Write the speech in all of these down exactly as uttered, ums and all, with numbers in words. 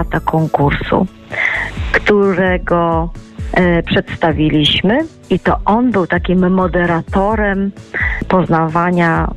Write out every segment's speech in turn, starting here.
laureata konkursu, którego e, przedstawiliśmy i to on był takim moderatorem poznawania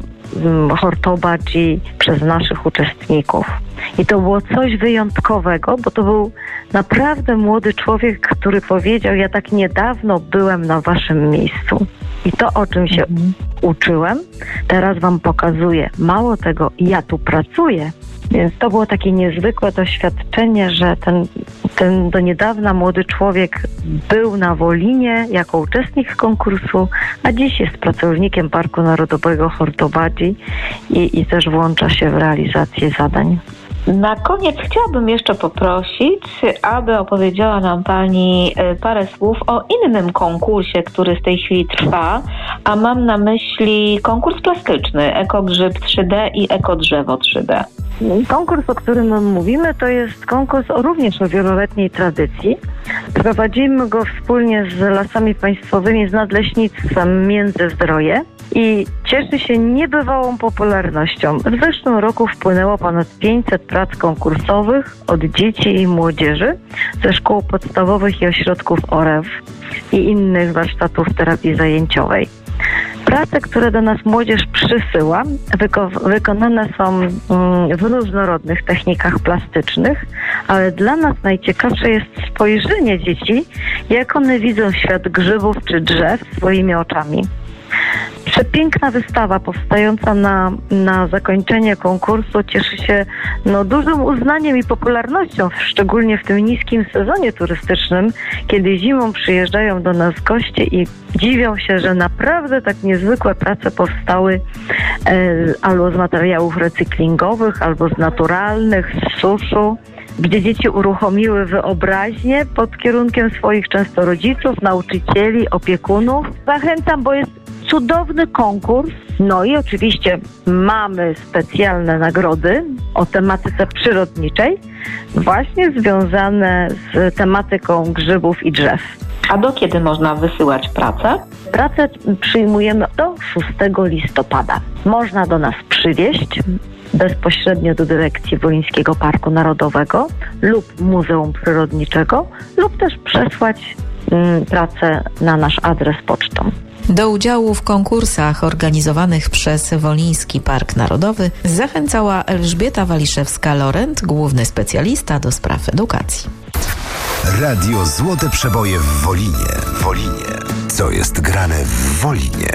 Hortobadzi przez naszych uczestników. I to było coś wyjątkowego, bo to był naprawdę młody człowiek, który powiedział: ja tak niedawno byłem na waszym miejscu. I to, o czym się mhm. uczyłem, teraz wam pokazuję. Mało tego, ja tu pracuję. Więc to było takie niezwykłe doświadczenie, że ten, ten do niedawna młody człowiek był na Wolinie jako uczestnik konkursu, a dziś jest pracownikiem Parku Narodowego Hortobadzi i, i też włącza się w realizację zadań. Na koniec chciałabym jeszcze poprosić, aby opowiedziała nam Pani parę słów o innym konkursie, który w tej chwili trwa, a mam na myśli konkurs plastyczny Ekogrzyb trzy D i Ekodrzewo trzy D. Konkurs, o którym mówimy, to jest konkurs o, również o wieloletniej tradycji. Prowadzimy go wspólnie z Lasami Państwowymi, z Nadleśnictwem Międzyzdroje i cieszy się niebywałą popularnością. W zeszłym roku wpłynęło ponad pięćset prac konkursowych od dzieci i młodzieży ze szkół podstawowych i ośrodków O R E W i innych warsztatów terapii zajęciowej. Prace, które do nas młodzież przysyła, wyko- wykonane są mm, w różnorodnych technikach plastycznych, ale dla nas najciekawsze jest spojrzenie dzieci, jak one widzą świat grzybów czy drzew swoimi oczami. Przepiękna wystawa powstająca na, na zakończenie konkursu cieszy się no, dużym uznaniem i popularnością, szczególnie w tym niskim sezonie turystycznym, kiedy zimą przyjeżdżają do nas goście i dziwią się, że naprawdę tak niezwykłe prace powstały e, albo z materiałów recyklingowych, albo z naturalnych, z suszu, gdzie dzieci uruchomiły wyobraźnię pod kierunkiem swoich często rodziców, nauczycieli, opiekunów. Zachęcam, bo jest cudowny konkurs. No i oczywiście mamy specjalne nagrody o tematyce przyrodniczej, właśnie związane z tematyką grzybów i drzew. A do kiedy można wysyłać pracę? Pracę przyjmujemy do szóstego listopada. Można do nas przywieźć bezpośrednio do dyrekcji Wolińskiego Parku Narodowego lub Muzeum Przyrodniczego lub też przesłać mm, pracę na nasz adres pocztą. Do udziału w konkursach organizowanych przez Woliński Park Narodowy zachęcała Elżbieta Waliszewska-Lorent, główny specjalista do spraw edukacji. Radio Złote Przeboje w Wolinie. Wolinie. Co jest grane w Wolinie?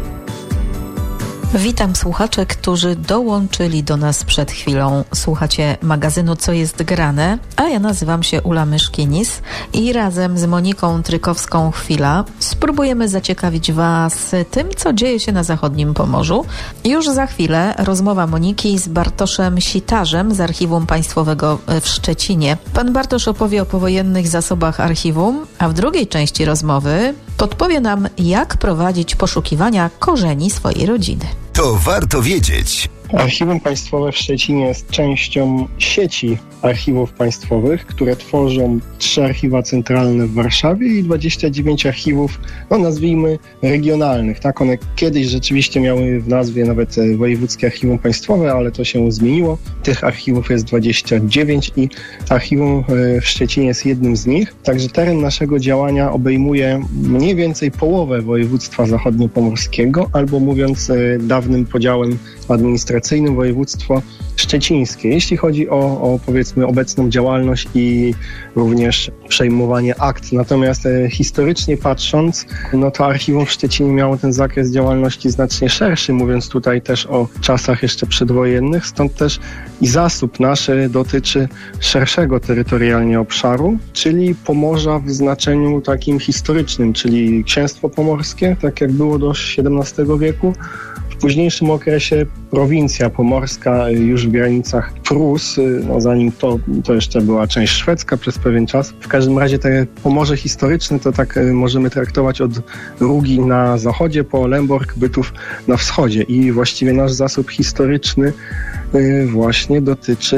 Witam słuchaczy, którzy dołączyli do nas przed chwilą. Słuchacie magazynu Co jest grane, a ja nazywam się Ula Myszkinis i razem z Moniką Trykowską-Chwila spróbujemy zaciekawić Was tym, co dzieje się na zachodnim Pomorzu. Już za chwilę rozmowa Moniki z Bartoszem Sitarzem z Archiwum Państwowego w Szczecinie. Pan Bartosz opowie o powojennych zasobach archiwum, a w drugiej części rozmowy podpowie nam, jak prowadzić poszukiwania korzeni swojej rodziny. To warto wiedzieć. Archiwum Państwowe w Szczecinie jest częścią sieci archiwów państwowych, które tworzą trzy archiwa centralne w Warszawie i dwadzieścia dziewięć archiwów, no nazwijmy, regionalnych. Tak, one kiedyś rzeczywiście miały w nazwie nawet Wojewódzkie Archiwum Państwowe, ale to się zmieniło. Tych archiwów jest dwadzieścia dziewięć i archiwum w Szczecinie jest jednym z nich. Także teren naszego działania obejmuje mniej więcej połowę województwa zachodniopomorskiego, albo mówiąc dawnym podziałem administracyjnym, województwo szczecińskie. Jeśli chodzi o, o powiedzmy obecną działalność i również przejmowanie akt. Natomiast e, historycznie patrząc, no to archiwum w Szczecinie miało ten zakres działalności znacznie szerszy, mówiąc tutaj też o czasach jeszcze przedwojennych, stąd też i zasób nasz dotyczy szerszego terytorialnie obszaru, czyli Pomorza w znaczeniu takim historycznym, czyli Księstwo Pomorskie, tak jak było do siedemnastego wieku, w późniejszym okresie prowincja pomorska już w granicach Prus, no zanim to, to jeszcze była część szwedzka przez pewien czas. W każdym razie te Pomorze historyczne to tak możemy traktować od Rugi na zachodzie po Lemborg, Bytów na wschodzie i właściwie nasz zasób historyczny właśnie dotyczy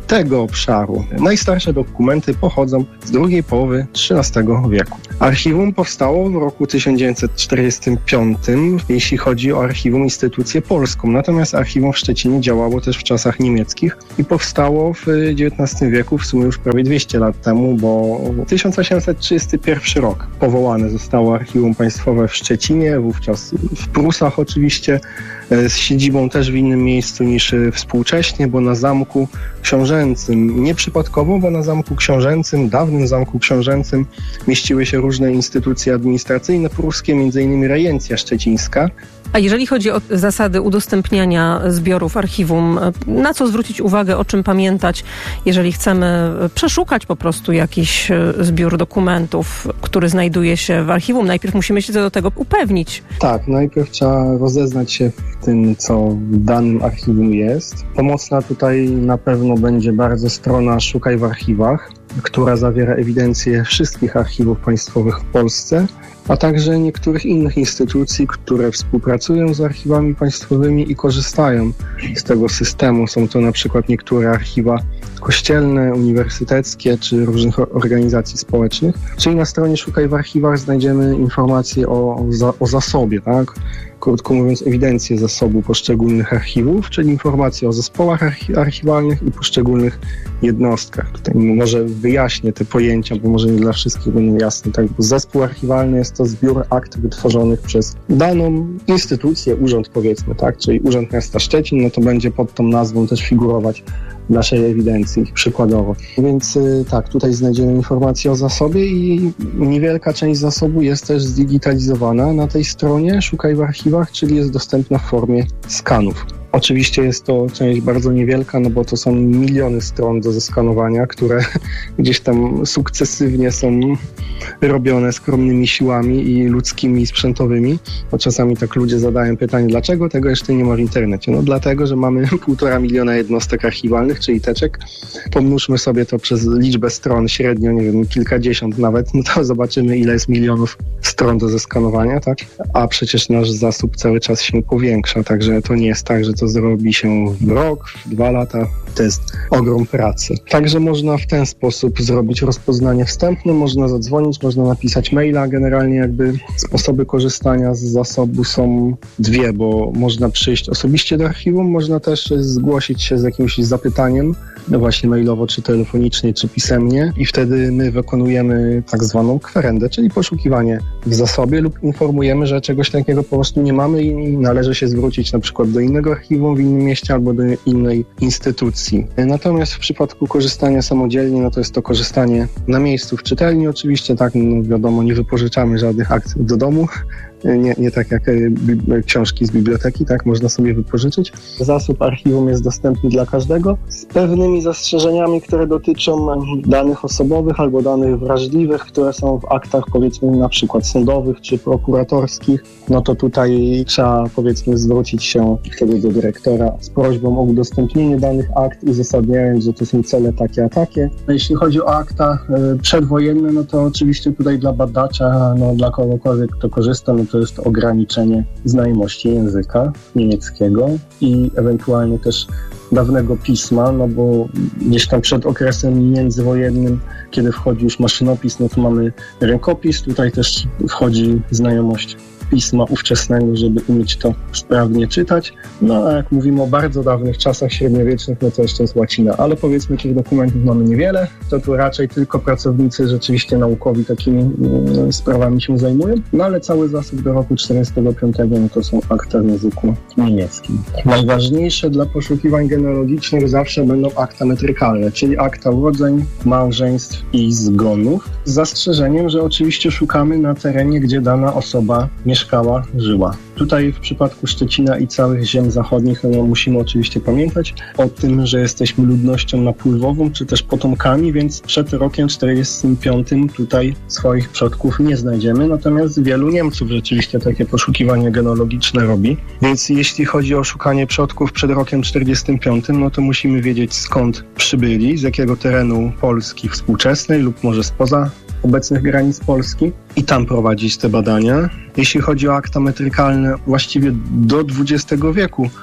tego obszaru. Najstarsze dokumenty pochodzą z drugiej połowy trzynastego wieku. Archiwum powstało w roku tysiąc dziewięćset czterdziestym piątym, jeśli chodzi o archiwum instytucję polską. Natomiast archiwum w Szczecinie działało też w czasach niemieckich i powstało w dziewiętnastym wieku, w sumie już prawie dwieście lat temu, bo tysiąc osiemset trzydziesty pierwszy rok powołane zostało Archiwum Państwowe w Szczecinie, wówczas w Prusach oczywiście, z siedzibą też w innym miejscu niż współcześnie, bo na Zamku Książęcym, nieprzypadkowo, bo na Zamku Książęcym, dawnym Zamku Książęcym mieściły się różne instytucje administracyjne pruskie, między innymi rejencja szczecińska. A jeżeli chodzi o zasady udostępniania zbiorów archiwum, na co zwrócić uwagę, o czym pamiętać, jeżeli chcemy przeszukać po prostu jakiś zbiór dokumentów, który znajduje się w archiwum? Najpierw musimy się do tego upewnić. Tak, najpierw trzeba rozeznać się w tym, co w danym archiwum jest. Pomocna tutaj na pewno będzie bardzo strona Szukaj w archiwach, która zawiera ewidencję wszystkich archiwów państwowych w Polsce, a także niektórych innych instytucji, które współpracują z archiwami państwowymi i korzystają z tego systemu. Są to na przykład niektóre archiwa kościelne, uniwersyteckie czy różnych organizacji społecznych. Czyli na stronie Szukaj w archiwach znajdziemy informacje o, o zasobie, tak? Krótko mówiąc, ewidencję zasobu poszczególnych archiwów, czyli informacje o zespołach archi- archiwalnych i poszczególnych jednostkach. Tutaj może wyjaśnię te pojęcia, bo może nie dla wszystkich będą jasne. Tak? Zespół archiwalny jest to zbiór akt wytworzonych przez daną instytucję, urząd powiedzmy, tak? Czyli Urząd Miasta Szczecin, no to będzie pod tą nazwą też figurować w naszej ewidencji przykładowo. Więc tak, tutaj znajdziemy informacje o zasobie i niewielka część zasobu jest też zdigitalizowana na tej stronie Szukaj w archiwach, czyli jest dostępna w formie skanów. Oczywiście jest to część bardzo niewielka, no bo to są miliony stron do zeskanowania, które gdzieś tam sukcesywnie są robione skromnymi siłami i ludzkimi i sprzętowymi. Bo czasami tak ludzie zadają pytanie, dlaczego tego jeszcze nie ma w internecie? No dlatego, że mamy półtora miliona jednostek archiwalnych, czyli teczek. Pomnóżmy sobie to przez liczbę stron średnio, nie wiem, kilkadziesiąt nawet, no to zobaczymy, ile jest milionów stron do zeskanowania, tak? A przecież nasz zasób cały czas się powiększa, także to nie jest tak, że to zrobi się w rok, w dwa lata. To jest ogrom pracy. Także można w ten sposób zrobić rozpoznanie wstępne, można zadzwonić, można napisać maila. Generalnie jakby sposoby korzystania z zasobu są dwie, bo można przyjść osobiście do archiwum, można też zgłosić się z jakimś zapytaniem, no właśnie mailowo, czy telefonicznie, czy pisemnie i wtedy my wykonujemy tak zwaną kwerendę, czyli poszukiwanie w zasobie lub informujemy, że czegoś takiego po prostu nie mamy i należy się zwrócić na przykład do innego archiwum w innym mieście albo do innej instytucji. Natomiast w przypadku korzystania samodzielnie, no to jest to korzystanie na miejscu w czytelni oczywiście, tak, no wiadomo, nie wypożyczamy żadnych akt do domu, Nie, nie tak jak książki z biblioteki, tak, można sobie wypożyczyć. Zasób archiwum jest dostępny dla każdego z pewnymi zastrzeżeniami, które dotyczą danych osobowych albo danych wrażliwych, które są w aktach, powiedzmy, na przykład sądowych czy prokuratorskich. No to tutaj trzeba, powiedzmy, zwrócić się wtedy do dyrektora z prośbą o udostępnienie danych akt, uzasadniając, że to są cele takie a takie. Jeśli chodzi o akta przedwojenne, no to oczywiście tutaj dla badacza, no dla kogokolwiek, kto korzysta, no to jest ograniczenie znajomości języka niemieckiego i ewentualnie też dawnego pisma, no bo gdzieś tam przed okresem międzywojennym, kiedy wchodzi już maszynopis, no to mamy rękopis, tutaj też wchodzi znajomość pisma ówczesnego, żeby umieć to sprawnie czytać. No a jak mówimy o bardzo dawnych czasach średniowiecznych, no to jeszcze jest łacina, ale powiedzmy tych dokumentów mamy niewiele, to tu raczej tylko pracownicy rzeczywiście naukowi takimi y, sprawami się zajmują, no ale cały zasób do roku czterdziestego piątego no to są akta w języku niemieckim. Najważniejsze dla poszukiwań genealogicznych zawsze będą akta metrykalne, czyli akta urodzeń, małżeństw i zgonów, z zastrzeżeniem, że oczywiście szukamy na terenie, gdzie dana osoba mieszkała, żyła. Tutaj w przypadku Szczecina i całych ziem zachodnich no, musimy oczywiście pamiętać o tym, że jesteśmy ludnością napływową, czy też potomkami, więc przed rokiem czterdziestym piątym tutaj swoich przodków nie znajdziemy, natomiast wielu Niemców rzeczywiście takie poszukiwanie genealogiczne robi. Więc jeśli chodzi o szukanie przodków przed rokiem czterdziestym piątym, no to musimy wiedzieć, skąd przybyli, z jakiego terenu Polski współczesnej lub może spoza obecnych granic Polski i tam prowadzić te badania. Jeśli chodzi o akta metrykalne, właściwie do dwudziestego wieku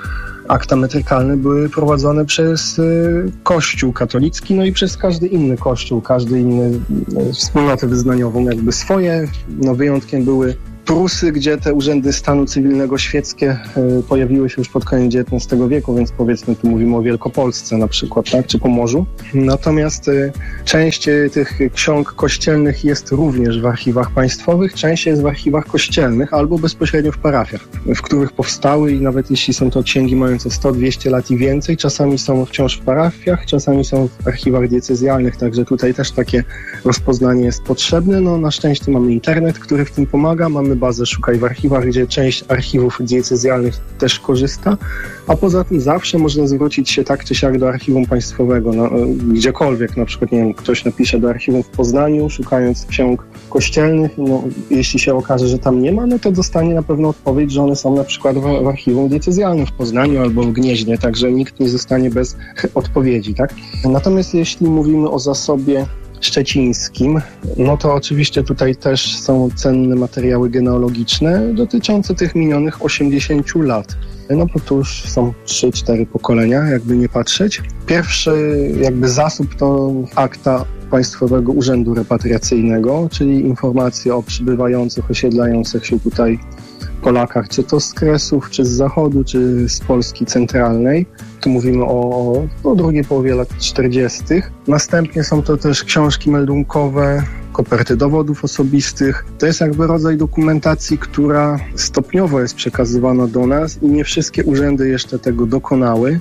akta metrykalne były prowadzone przez y, Kościół katolicki, no i przez każdy inny kościół, każdy inny y, wspólnotę wyznaniową, jakby swoje. No wyjątkiem były Prusy, gdzie te urzędy stanu cywilnego świeckie y, pojawiły się już pod koniec dziewiętnastego wieku, więc powiedzmy tu mówimy o Wielkopolsce na przykład, tak, czy Pomorzu. Natomiast y, część y, tych ksiąg kościelnych jest również w archiwach państwowych, część jest w archiwach kościelnych albo bezpośrednio w parafiach, w których powstały i nawet jeśli są to księgi mające sto dwieście lat i więcej, czasami są wciąż w parafiach, czasami są w archiwach diecezjalnych, także tutaj też takie rozpoznanie jest potrzebne. No na szczęście mamy internet, który w tym pomaga, mamy bazę Szukaj w archiwach, gdzie część archiwów diecezjalnych też korzysta, a poza tym zawsze można zwrócić się tak czy siak do archiwum państwowego, no, gdziekolwiek, na przykład, nie wiem, ktoś napisze do archiwum w Poznaniu, szukając ksiąg kościelnych, no, jeśli się okaże, że tam nie ma, no to dostanie na pewno odpowiedź, że one są na przykład w, w archiwum diecezjalnym w Poznaniu albo w Gnieźnie, także nikt nie zostanie bez odpowiedzi, tak? Natomiast jeśli mówimy o zasobie szczecińskim, no to oczywiście tutaj też są cenne materiały genealogiczne dotyczące tych minionych osiemdziesięciu lat. No bo tu już są trzy cztery pokolenia, jakby nie patrzeć. Pierwszy jakby zasób to akta Państwowego Urzędu Repatriacyjnego, czyli informacje o przybywających, osiedlających się tutaj Polakach, czy to z Kresów, czy z Zachodu, czy z Polski centralnej. Tu mówimy o, o drugiej połowie lat czterdziestych. Następnie są to też książki meldunkowe, koperty dowodów osobistych. To jest jakby rodzaj dokumentacji, która stopniowo jest przekazywana do nas i nie wszystkie urzędy jeszcze tego dokonały.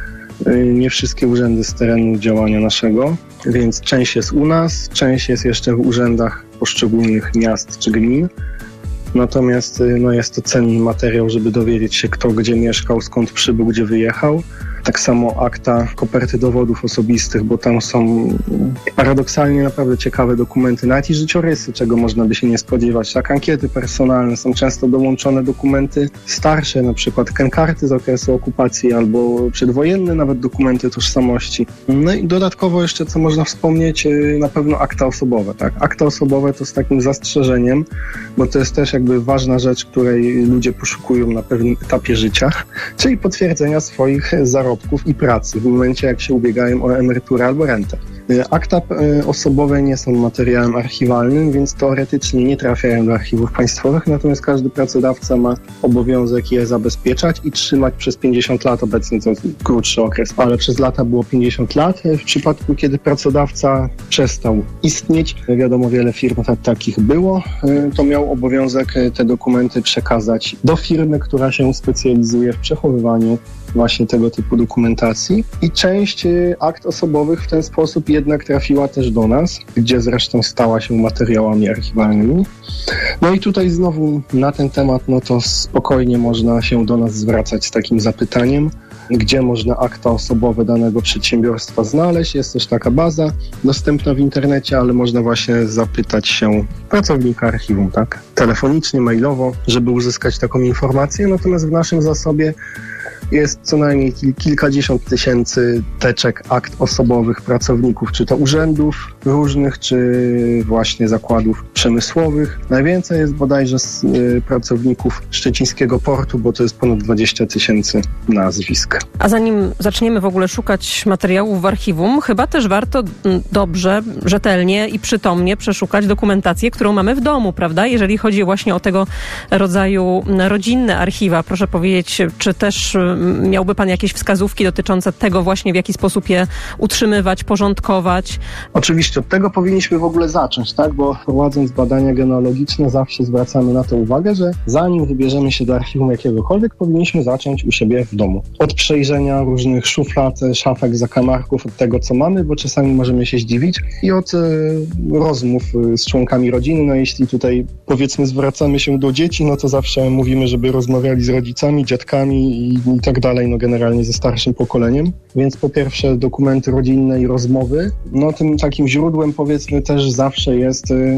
Nie wszystkie urzędy z terenu działania naszego, więc część jest u nas, część jest jeszcze w urzędach poszczególnych miast czy gmin. Natomiast no, jest to cenny materiał, żeby dowiedzieć się, kto gdzie mieszkał, skąd przybył, gdzie wyjechał. Tak samo akta, koperty dowodów osobistych, bo tam są paradoksalnie naprawdę ciekawe dokumenty, nawet i życiorysy, czego można by się nie spodziewać. Tak, ankiety personalne, są często dołączone dokumenty starsze, na przykład kenkarty z okresu okupacji albo przedwojenne nawet dokumenty tożsamości. No i dodatkowo jeszcze, co można wspomnieć, na pewno akta osobowe. Tak? Akta osobowe to z takim zastrzeżeniem, bo to jest też jakby ważna rzecz, której ludzie poszukują na pewnym etapie życia, czyli potwierdzenia swoich zarobków i pracy w momencie, jak się ubiegają o emeryturę albo rentę. Akta osobowe nie są materiałem archiwalnym, więc teoretycznie nie trafiają do archiwów państwowych, natomiast każdy pracodawca ma obowiązek je zabezpieczać i trzymać przez pięćdziesiąt lat, obecnie to krótszy okres, ale przez lata było pięćdziesiąt lat. W przypadku, kiedy pracodawca przestał istnieć, wiadomo, wiele firm takich było, to miał obowiązek te dokumenty przekazać do firmy, która się specjalizuje w przechowywaniu właśnie tego typu dokumentacji i część akt osobowych w ten sposób jednak trafiła też do nas, gdzie zresztą stała się materiałami archiwalnymi. No i tutaj znowu na ten temat, no to spokojnie można się do nas zwracać z takim zapytaniem, gdzie można akta osobowe danego przedsiębiorstwa znaleźć. Jest też taka baza dostępna w internecie, ale można właśnie zapytać się pracownika archiwum, tak? Telefonicznie, mailowo, żeby uzyskać taką informację. Natomiast w naszym zasobie jest co najmniej kilkadziesiąt tysięcy teczek akt osobowych pracowników, czy to urzędów różnych, czy właśnie zakładów przemysłowych. Najwięcej jest bodajże z y, pracowników szczecińskiego portu, bo to jest ponad dwadzieścia tysięcy nazwisk. A zanim zaczniemy w ogóle szukać materiałów w archiwum, chyba też warto dobrze, rzetelnie i przytomnie przeszukać dokumentację, którą mamy w domu, prawda? Jeżeli chodzi właśnie o tego rodzaju rodzinne archiwa, proszę powiedzieć, czy też miałby pan jakieś wskazówki dotyczące tego właśnie, w jaki sposób je utrzymywać, porządkować? Oczywiście od tego powinniśmy w ogóle zacząć, tak? Bo prowadząc badania genealogiczne zawsze zwracamy na to uwagę, że zanim wybierzemy się do archiwum jakiegokolwiek, powinniśmy zacząć u siebie w domu. Od przejrzenia różnych szuflad, szafek, zakamarków, od tego, co mamy, bo czasami możemy się zdziwić i od y, rozmów y, z członkami rodziny. No jeśli tutaj powiedzmy zwracamy się do dzieci, no to zawsze mówimy, żeby rozmawiali z rodzicami, dziadkami i, i tak dalej, no generalnie ze starszym pokoleniem. Więc po pierwsze dokumenty rodzinne i rozmowy. No tym takim źródłem powiedzmy też zawsze jest y, cmentarz.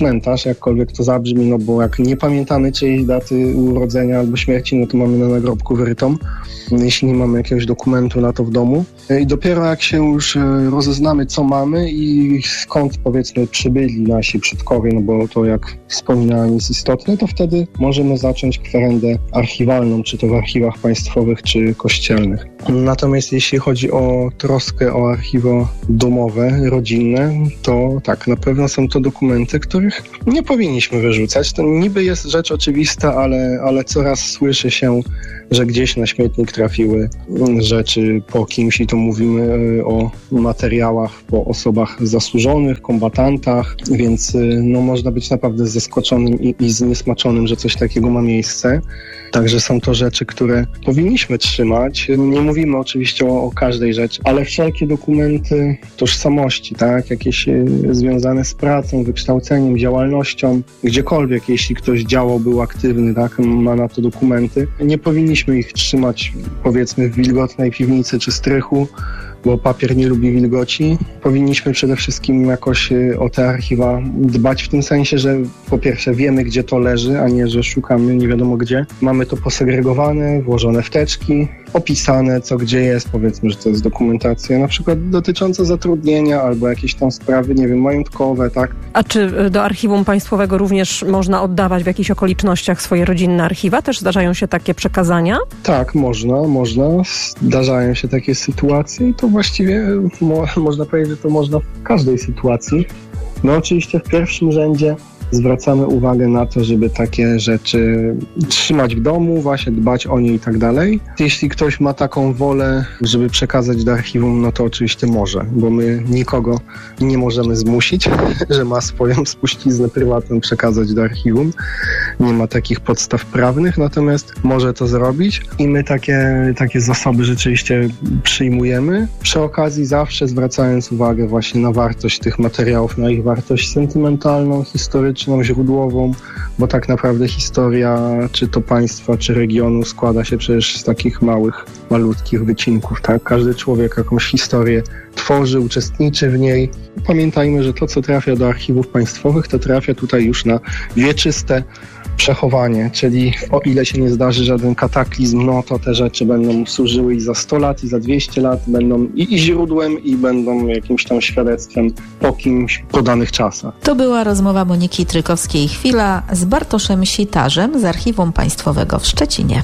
cmentarz, jakkolwiek to zabrzmi, no bo jak nie pamiętamy czyjejś daty urodzenia albo śmierci, no to mamy na nagrobku wyrytą, jeśli nie mamy jakiegoś dokumentu na to w domu. I dopiero jak się już rozeznamy, co mamy i skąd, powiedzmy, przybyli nasi przodkowie, no bo to, jak wspominałem, jest istotne, to wtedy możemy zacząć kwerendę archiwalną, czy to w archiwach państwowych, czy kościelnych. Natomiast jeśli chodzi o troskę o archiwa domowe, rodzinne, to tak, na pewno są to dokumenty, których nie powinniśmy wyrzucać. To niby jest rzecz oczywista, ale, ale coraz słyszy się, że gdzieś na śmietnik trafiły rzeczy po kimś i to mówimy o materiałach po osobach zasłużonych, kombatantach, więc no, można być naprawdę zaskoczonym i, i zniesmaczonym, że coś takiego ma miejsce. Także są to rzeczy, które powinniśmy trzymać. Nie mówimy oczywiście o, o każdej rzeczy, ale wszelkie dokumenty tożsamości, tak, jakieś y, związane z pracą, wykształceniem, działalnością, gdziekolwiek, jeśli ktoś działał, był aktywny, tak, ma na to dokumenty, nie powinniśmy ich trzymać, powiedzmy, w wilgotnej piwnicy czy strychu, bo papier nie lubi wilgoci. Powinniśmy przede wszystkim jakoś o te archiwa dbać w tym sensie, że po pierwsze wiemy, gdzie to leży, a nie, że szukamy nie wiadomo gdzie. Mamy to posegregowane, włożone w teczki, opisane, co gdzie jest, powiedzmy, że to jest dokumentacja na przykład dotycząca zatrudnienia albo jakieś tam sprawy, nie wiem, majątkowe, tak? A czy do Archiwum Państwowego również można oddawać w jakichś okolicznościach swoje rodzinne archiwa? Też zdarzają się takie przekazania? Tak, można, można. Zdarzają się takie sytuacje i to właściwie mo- można powiedzieć, że to można w każdej sytuacji. No oczywiście w pierwszym rzędzie zwracamy uwagę na to, żeby takie rzeczy trzymać w domu, właśnie dbać o nie i tak dalej. Jeśli ktoś ma taką wolę, żeby przekazać do archiwum, no to oczywiście może, bo my nikogo nie możemy zmusić, że ma swoją spuściznę prywatną przekazać do archiwum. Nie ma takich podstaw prawnych, natomiast może to zrobić i my takie, takie zasoby rzeczywiście przyjmujemy. Przy okazji zawsze zwracając uwagę właśnie na wartość tych materiałów, na ich wartość sentymentalną, historyczną, źródłową, bo tak naprawdę historia czy to państwa, czy regionu składa się przecież z takich małych, malutkich wycinków, tak? Każdy człowiek jakąś historię tworzy, uczestniczy w niej. Pamiętajmy, że to, co trafia do archiwów państwowych, to trafia tutaj już na wieczyste przechowanie, czyli o ile się nie zdarzy żaden kataklizm, no to te rzeczy będą służyły i za sto lat, i za dwieście lat, będą i, i źródłem, i będą jakimś tam świadectwem po kimś, po danych czasach. To była rozmowa Moniki Trykowskiej-Chwila z Bartoszem Sitarzem z Archiwum Państwowego w Szczecinie.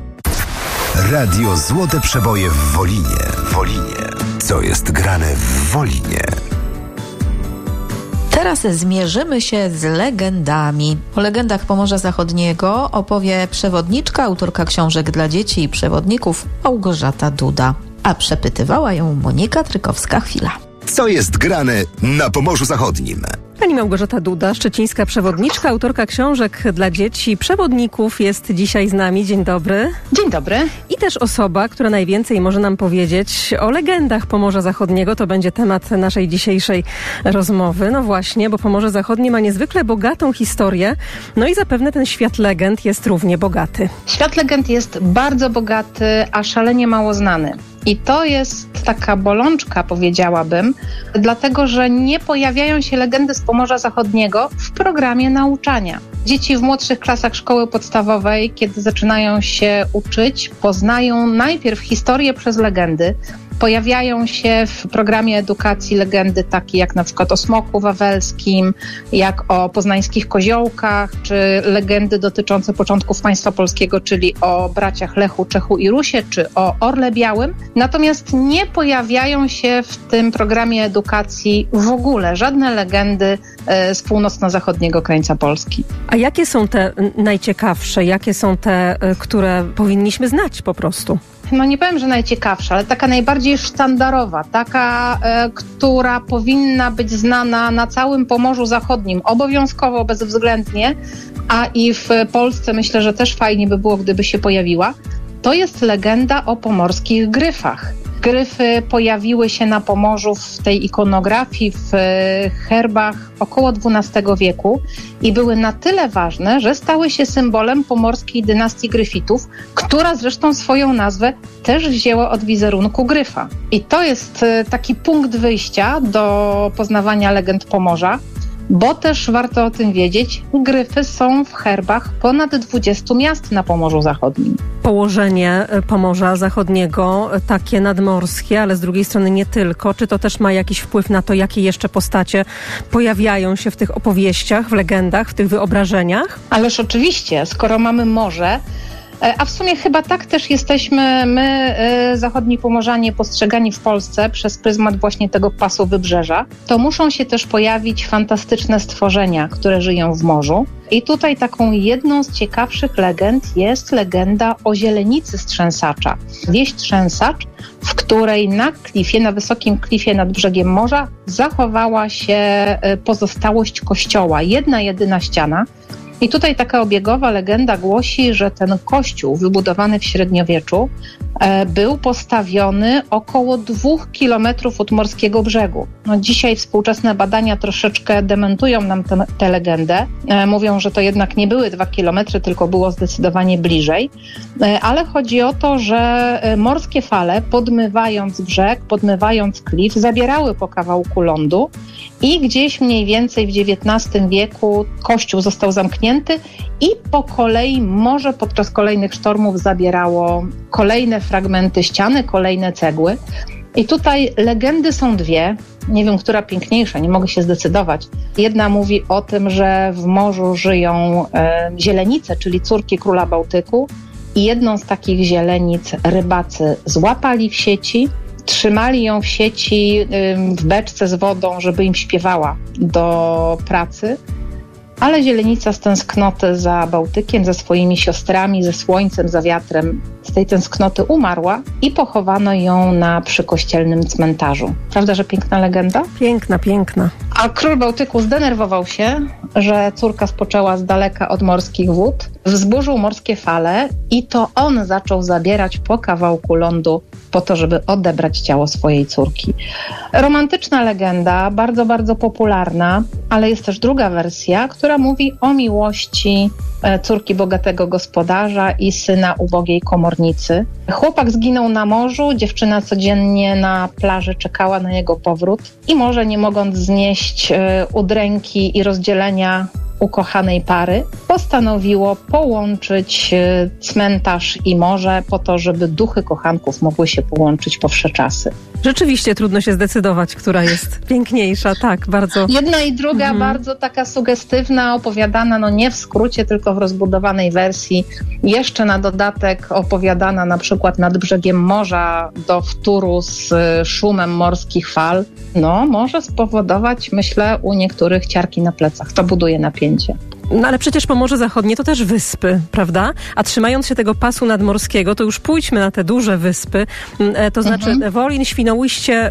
Radio Złote Przeboje w Wolinie. Wolinie. Co jest grane w Wolinie? Teraz zmierzymy się z legendami. O legendach Pomorza Zachodniego opowie przewodniczka, autorka książek dla dzieci i przewodników Małgorzata Duda. A przepytywała ją Monika Trykowska-Chwila. Co jest grane na Pomorzu Zachodnim? Pani Małgorzata Duda, szczecińska przewodniczka, autorka książek dla dzieci i przewodników, jest dzisiaj z nami. Dzień dobry. Dzień dobry. I też osoba, która najwięcej może nam powiedzieć o legendach Pomorza Zachodniego. To będzie temat naszej dzisiejszej rozmowy. No właśnie, bo Pomorze Zachodnie ma niezwykle bogatą historię. No i zapewne ten świat legend jest równie bogaty. Świat legend jest bardzo bogaty, a szalenie mało znany. I to jest taka bolączka, powiedziałabym, dlatego że nie pojawiają się legendy z Pomorza Zachodniego w programie nauczania. Dzieci w młodszych klasach szkoły podstawowej, kiedy zaczynają się uczyć, poznają najpierw historię przez legendy. Pojawiają się w programie edukacji legendy takie jak na przykład o Smoku Wawelskim, jak o poznańskich koziołkach, czy legendy dotyczące początków państwa polskiego, czyli o braciach Lechu, Czechu i Rusie, czy o Orle Białym. Natomiast nie pojawiają się w tym programie edukacji w ogóle żadne legendy z północno-zachodniego krańca Polski. A jakie są te najciekawsze? Jakie są te, które powinniśmy znać po prostu? No nie powiem, że najciekawsza, ale taka najbardziej sztandarowa, taka, e, która powinna być znana na całym Pomorzu Zachodnim, obowiązkowo, bezwzględnie, a i w Polsce myślę, że też fajnie by było, gdyby się pojawiła, to jest legenda o pomorskich gryfach. Gryfy pojawiły się na Pomorzu w tej ikonografii, w herbach około dwunastego wieku i były na tyle ważne, że stały się symbolem pomorskiej dynastii gryfitów, która zresztą swoją nazwę też wzięła od wizerunku gryfa. I to jest taki punkt wyjścia do poznawania legend Pomorza. bo też warto o tym wiedzieć, gryfy są w herbach ponad dwudziestu miast na Pomorzu Zachodnim. Położenie Pomorza Zachodniego, takie nadmorskie, ale z drugiej strony nie tylko. Czy to też ma jakiś wpływ na to, jakie jeszcze postacie pojawiają się w tych opowieściach, w legendach, w tych wyobrażeniach? Ależ oczywiście, skoro mamy morze, a w sumie chyba tak też jesteśmy my, zachodni Pomorzanie, postrzegani w Polsce przez pryzmat właśnie tego pasu wybrzeża, to muszą się też pojawić fantastyczne stworzenia, które żyją w morzu. I tutaj taką jedną z ciekawszych legend jest legenda o zielenicy z Trzęsacza. Wieś Trzęsacz, w której na klifie, na wysokim klifie nad brzegiem morza zachowała się pozostałość kościoła, jedna jedyna ściana. I tutaj taka obiegowa legenda głosi, że ten kościół wybudowany w średniowieczu e, był postawiony około dwóch kilometrów od morskiego brzegu. No, dzisiaj współczesne badania troszeczkę dementują nam tę legendę. E, mówią, że to jednak nie były dwa kilometry, tylko było zdecydowanie bliżej. E, ale chodzi o to, że e, morskie fale, podmywając brzeg, podmywając klif, zabierały po kawałku lądu i gdzieś mniej więcej w dziewiętnastym wieku kościół został zamknięty i po kolei morze podczas kolejnych sztormów zabierało kolejne fragmenty ściany, kolejne cegły. I tutaj legendy są dwie. Nie wiem, która piękniejsza, nie mogę się zdecydować. Jedna mówi o tym, że w morzu żyją e, zielenice, czyli córki króla Bałtyku. I jedną z takich zielenic rybacy złapali w sieci, trzymali ją w sieci w beczce z wodą, żeby im śpiewała do pracy, ale zielenica z tęsknoty za Bałtykiem, za swoimi siostrami, ze słońcem, za wiatrem, z tej tęsknoty umarła i pochowano ją na przykościelnym cmentarzu. Prawda, że piękna legenda? Piękna, piękna. A król Bałtyku zdenerwował się, że córka spoczęła z daleka od morskich wód, wzburzył morskie fale i to on zaczął zabierać po kawałku lądu po to, żeby odebrać ciało swojej córki. Romantyczna legenda, bardzo, bardzo popularna, ale jest też druga wersja, która mówi o miłości córki bogatego gospodarza i syna ubogiej komornicy. Chłopak zginął na morzu, dziewczyna codziennie na plaży czekała na jego powrót i może nie mogąc znieść udręki i rozdzielenia ukochanej pary, postanowiło połączyć cmentarz i morze po to, żeby duchy kochanków mogły się połączyć po wsze czasy. Rzeczywiście trudno się zdecydować, która jest piękniejsza, tak, bardzo. Jedna i druga mhm. bardzo taka sugestywna, opowiadana, no nie w skrócie, tylko w rozbudowanej wersji. Jeszcze na dodatek opowiadana na przykład nad brzegiem morza do wtóru z szumem morskich fal, no może spowodować, myślę, u niektórych ciarki na plecach. To buduje napięcie. No ale przecież Pomorze Zachodnie to też wyspy, prawda? A trzymając się tego pasu nadmorskiego, to już pójdźmy na te duże wyspy, to znaczy mhm. Wolin, Świnoujście,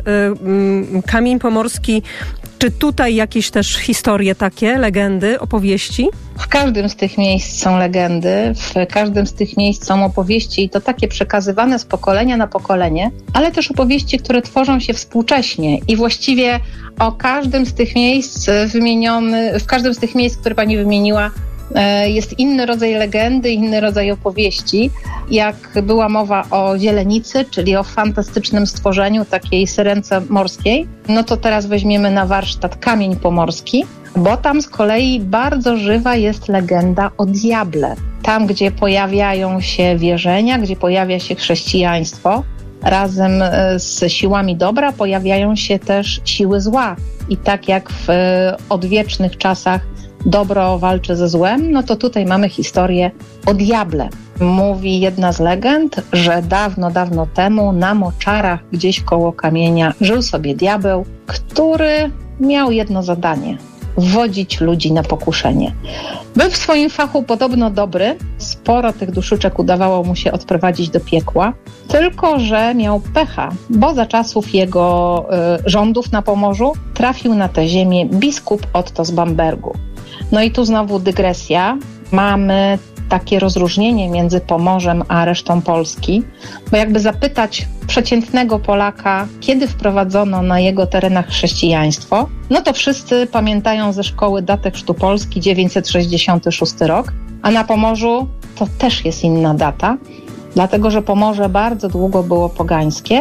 Kamień Pomorski. Czy tutaj jakieś też historie takie, legendy, opowieści? W każdym z tych miejsc są legendy, w każdym z tych miejsc są opowieści i to takie przekazywane z pokolenia na pokolenie, ale też opowieści, które tworzą się współcześnie i właściwie o każdym z tych miejsc wymieniony, w każdym z tych miejsc, które pani wymieniła, jest inny rodzaj legendy, inny rodzaj opowieści. Jak była mowa o zielenicy, czyli o fantastycznym stworzeniu takiej syrence morskiej, no to teraz weźmiemy na warsztat Kamień Pomorski, bo tam z kolei bardzo żywa jest legenda o diable. Tam, gdzie pojawiają się wierzenia, gdzie pojawia się chrześcijaństwo, razem z siłami dobra pojawiają się też siły zła. I tak jak w odwiecznych czasach dobro walczy ze złem, no to tutaj mamy historię o diable. Mówi jedna z legend, że dawno, dawno temu na moczarach gdzieś koło kamienia żył sobie diabeł, który miał jedno zadanie – wodzić ludzi na pokuszenie. Był w swoim fachu podobno dobry, sporo tych duszyczek udawało mu się odprowadzić do piekła, tylko że miał pecha, bo za czasów jego y, rządów na Pomorzu trafił na tę ziemię biskup Otto z Bambergu. No i tu znowu dygresja. Mamy takie rozróżnienie między Pomorzem a resztą Polski, bo jakby zapytać przeciętnego Polaka, kiedy wprowadzono na jego terenach chrześcijaństwo, no to wszyscy pamiętają ze szkoły datę chrztu Polski, dziewięćset sześćdziesiąty szósty rok, a na Pomorzu to też jest inna data, dlatego że Pomorze bardzo długo było pogańskie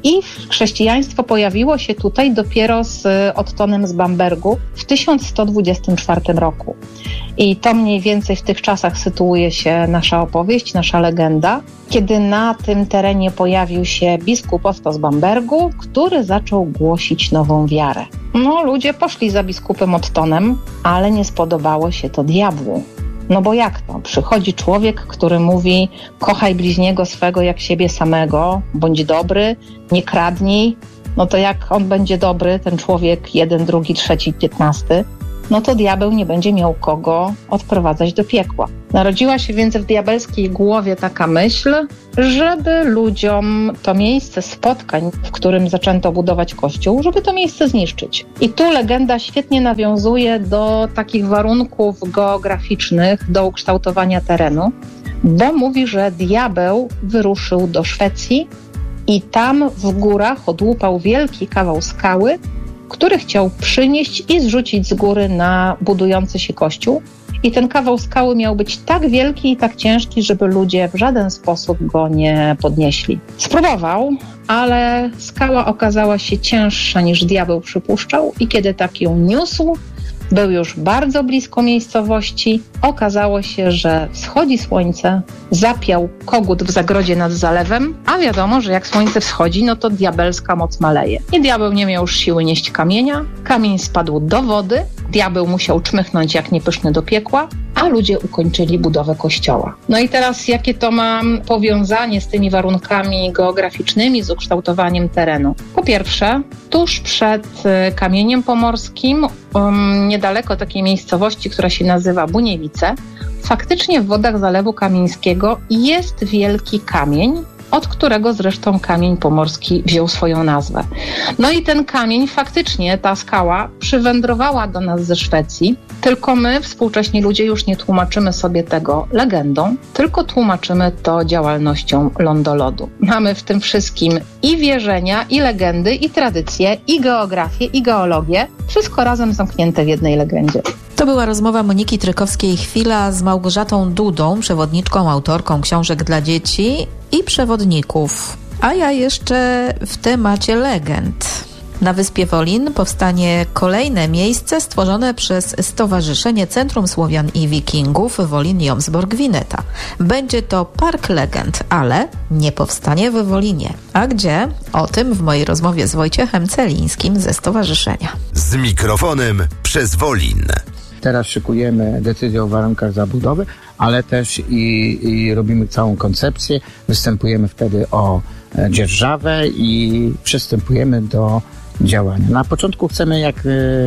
I chrześcijaństwo pojawiło się tutaj dopiero z Ottonem z Bambergu w tysiąc sto dwudziestym czwartym roku. I to mniej więcej w tych czasach sytuuje się nasza opowieść, nasza legenda, kiedy na tym terenie pojawił się biskup Otto z Bambergu, który zaczął głosić nową wiarę. No, ludzie poszli za biskupem Ottonem, ale nie spodobało się to diabłu. No bo jak to? Przychodzi człowiek, który mówi: kochaj bliźniego swego jak siebie samego, bądź dobry, nie kradnij. No to jak on będzie dobry, ten człowiek, jeden, drugi, trzeci, piętnasty, no to diabeł nie będzie miał kogo odprowadzać do piekła. Narodziła się więc w diabelskiej głowie taka myśl, żeby ludziom to miejsce spotkań, w którym zaczęto budować kościół, żeby to miejsce zniszczyć. I tu legenda świetnie nawiązuje do takich warunków geograficznych, do ukształtowania terenu, bo mówi, że diabeł wyruszył do Szwecji i tam w górach odłupał wielki kawał skały, który chciał przynieść i zrzucić z góry na budujący się kościół. I ten kawał skały miał być tak wielki i tak ciężki, żeby ludzie w żaden sposób go nie podnieśli. Spróbował, ale skała okazała się cięższa niż diabeł przypuszczał i kiedy tak ją niósł, był już bardzo blisko miejscowości. Okazało się, że wschodzi słońce, zapiał kogut w zagrodzie nad zalewem, a wiadomo, że jak słońce wschodzi, no to diabelska moc maleje. I diabeł nie miał już siły nieść kamienia, kamień spadł do wody, diabeł musiał czmychnąć jak niepyszny do piekła, a ludzie ukończyli budowę kościoła. No i teraz jakie to ma powiązanie z tymi warunkami geograficznymi, z ukształtowaniem terenu? Po pierwsze, tuż przed Kamieniem Pomorskim, um, niedaleko takiej miejscowości, która się nazywa Buniewice, faktycznie w wodach Zalewu Kamieńskiego jest wielki kamień, od którego zresztą Kamień Pomorski wziął swoją nazwę. No i ten kamień, faktycznie ta skała przywędrowała do nas ze Szwecji, tylko my, współcześni ludzie, już nie tłumaczymy sobie tego legendą, tylko tłumaczymy to działalnością lądolodu. Mamy w tym wszystkim i wierzenia, i legendy, i tradycje, i geografię, i geologię, wszystko razem zamknięte w jednej legendzie. To była rozmowa Moniki Trykowskiej-Chwila z Małgorzatą Dudą, przewodniczką, autorką książek dla dzieci i przewodników. A ja jeszcze w temacie legend. Na wyspie Wolin powstanie kolejne miejsce stworzone przez Stowarzyszenie Centrum Słowian i Wikingów Wolin-Jomsborg-Wineta. Będzie to Park Legend, ale nie powstanie w Wolinie. A gdzie? O tym w mojej rozmowie z Wojciechem Celińskim ze stowarzyszenia. Z mikrofonem przez Wolin. Teraz szykujemy decyzję o warunkach zabudowy, ale też i, i robimy całą koncepcję. Występujemy wtedy o dzierżawę i przystępujemy do działania. Na początku chcemy jak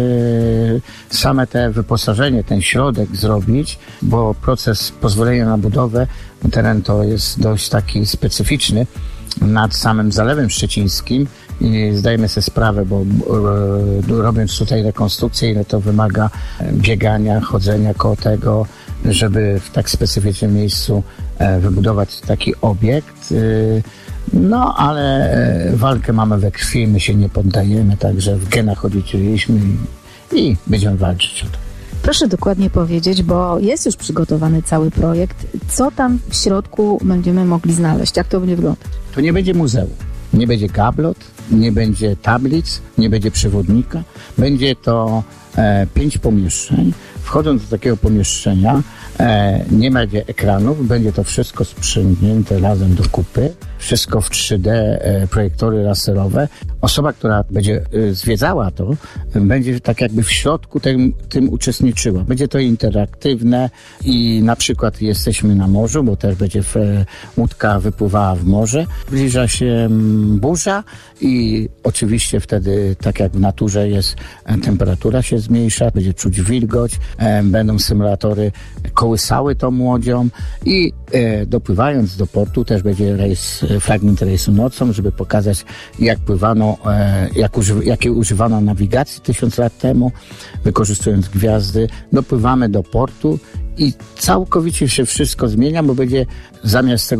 yy, same te wyposażenie, ten środek zrobić, bo proces pozwolenia na budowę, teren to jest dość taki specyficzny nad samym Zalewem Szczecińskim i zdajemy sobie sprawę, bo yy, robiąc tutaj rekonstrukcję, ile to wymaga biegania, chodzenia koło tego, żeby w tak specyficznym miejscu yy, wybudować taki obiekt. Yy, No, ale walkę mamy we krwi, my się nie poddajemy, także w genach odziedziczyliśmy i, i będziemy walczyć o to. Proszę dokładnie powiedzieć, bo jest już przygotowany cały projekt. Co tam w środku będziemy mogli znaleźć? Jak to będzie wyglądać? To nie będzie muzeum, nie będzie gablot, nie będzie tablic, nie będzie przewodnika. Będzie to e, pięć pomieszczeń. Wchodząc do takiego pomieszczenia, e, nie będzie ekranów, będzie to wszystko sprzęgnięte razem do kupy. Wszystko w trzy D, e, projektory laserowe. Osoba, która będzie e, zwiedzała to, e, będzie tak jakby w środku tym, tym uczestniczyła. Będzie to interaktywne i na przykład jesteśmy na morzu, bo też będzie w, e, łódka wypływała w morze. Zbliża się m, burza i oczywiście wtedy, tak jak w naturze jest, e, temperatura się zmniejsza, będzie czuć wilgoć, e, będą symulatory kołysały tą łodzią i e, dopływając do portu też będzie rejs, fragment rejsu nocą, żeby pokazać, jak pływano, e, jak uży, jakiej używano nawigacji tysiąc lat temu, wykorzystując gwiazdy. Dopływamy do portu i całkowicie się wszystko zmienia, bo będzie zamiast tego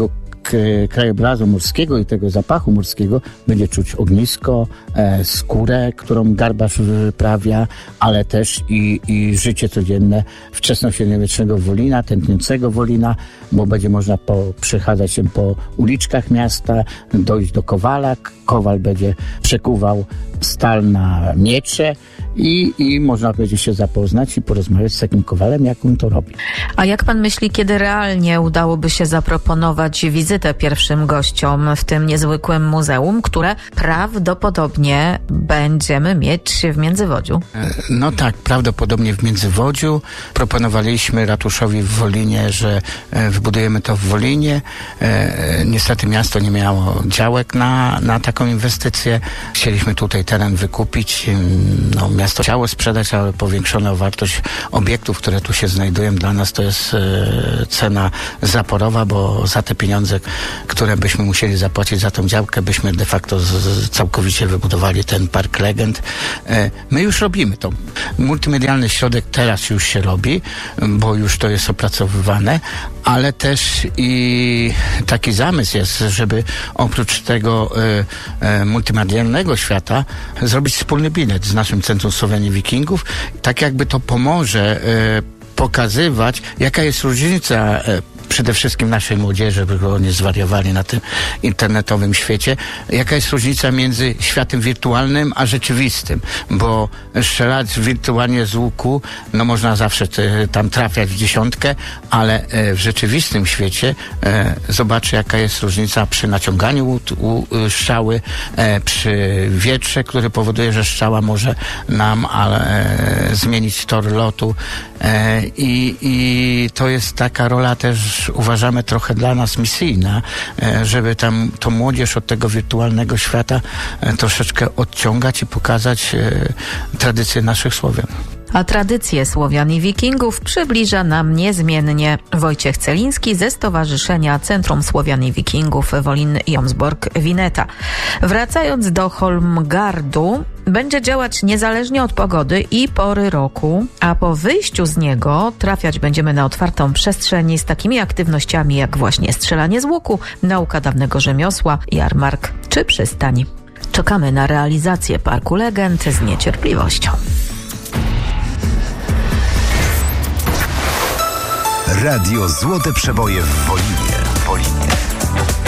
obok e, krajobrazu morskiego i tego zapachu morskiego będzie czuć ognisko, e, skórę, którą garbarz wyprawia, ale też i, i życie codzienne wczesnośredniowiecznego Wolina, tętniącego Wolina, bo będzie można po, przechadzać się po uliczkach miasta, dojść do kowala. Kowal będzie przekuwał stal na miecze i, i można będzie się zapoznać i porozmawiać z takim kowalem, jak on to robi. A jak pan myśli, kiedy realnie udałoby się zaproponować wizytę pierwszym gościom w tym niezwykłym muzeum, które prawdopodobnie będziemy mieć w Międzywodziu? No tak, prawdopodobnie w Międzywodziu. Proponowaliśmy ratuszowi w Wolinie, że wybudujemy to w Wolinie. Niestety miasto nie miało działek na, na taką inwestycję. Chcieliśmy tutaj teren wykupić. No, miasto chciało sprzedać, ale powiększono wartość obiektów, które tu się znajdują. Dla nas to jest e, cena zaporowa, bo za te pieniądze, które byśmy musieli zapłacić za tą działkę, byśmy de facto z, z, całkowicie wybudowali ten Park Legend. E, my już robimy to. Multimedialny środek teraz już się robi, bo już to jest opracowywane, ale też i taki zamysł jest, żeby oprócz tego e, e, multimedialnego świata zrobić wspólny bilet z naszym Centrum Słowianie Wikingów. Tak jakby to pomoże e, pokazywać, jaka jest różnica e, przede wszystkim naszej młodzieży, żeby go nie zwariowali na tym internetowym świecie, jaka jest różnica między światem wirtualnym a rzeczywistym, bo strzelać wirtualnie z łuku, no można zawsze te, tam trafiać w dziesiątkę, ale e, w rzeczywistym świecie e, zobaczy, jaka jest różnica przy naciąganiu u, u, strzały, e, przy wietrze, który powoduje, że strzała może nam ale, e, zmienić tor lotu e, i, i to jest taka rola też uważamy trochę dla nas misyjna, żeby tam tą młodzież od tego wirtualnego świata troszeczkę odciągać i pokazać tradycje naszych Słowian. A tradycje Słowian i Wikingów przybliża nam niezmiennie Wojciech Celiński ze Stowarzyszenia Centrum Słowian i Wikingów Wolin-Jomsbork-Wineta. Wracając do Holmgardu, będzie działać niezależnie od pogody i pory roku, a po wyjściu z niego trafiać będziemy na otwartą przestrzeń z takimi aktywnościami jak właśnie strzelanie z łuku, nauka dawnego rzemiosła, jarmark czy przystań. Czekamy na realizację Parku Legend z niecierpliwością. Radio Złote Przeboje w Wolinie. Wolinie.